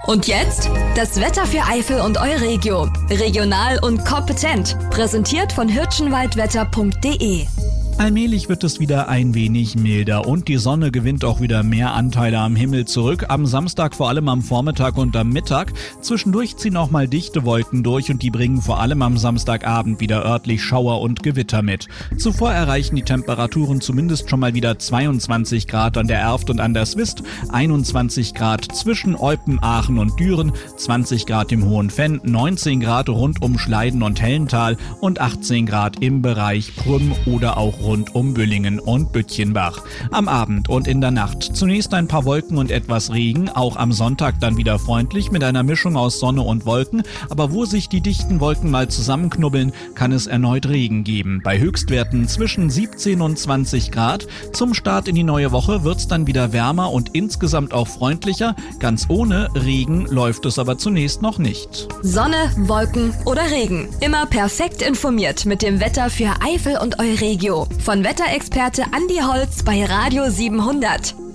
Und jetzt das Wetter für Eifel und Euregio. Regional und kompetent. Präsentiert von hirschenwaldwetter.de. Allmählich wird es wieder ein wenig milder und die Sonne gewinnt auch wieder mehr Anteile am Himmel zurück. Am Samstag vor allem am Vormittag und am Mittag. Zwischendurch ziehen auch mal dichte Wolken durch und die bringen vor allem am Samstagabend wieder örtlich Schauer und Gewitter mit. Zuvor erreichen die Temperaturen zumindest schon mal wieder 22 Grad an der Erft und an der Swist, 21 Grad zwischen Eupen, Aachen und Düren, 20 Grad im Hohenfenn, 19 Grad rund um Schleiden und Hellental und 18 Grad im Bereich Prüm oder auch rund um Büllingen und Büttchenbach. Am Abend und in der Nacht zunächst ein paar Wolken und etwas Regen, auch am Sonntag dann wieder freundlich mit einer Mischung aus Sonne und Wolken, aber wo sich die dichten Wolken mal zusammenknubbeln, kann es erneut Regen geben. Bei Höchstwerten zwischen 17 und 20 Grad. Zum Start in die neue Woche wird's dann wieder wärmer und insgesamt auch freundlicher. Ganz ohne Regen läuft es aber zunächst noch nicht. Sonne, Wolken oder Regen. Immer perfekt informiert mit dem Wetter für Eifel und Euregio. Von Wetterexperte Andi Holz bei Radio 700.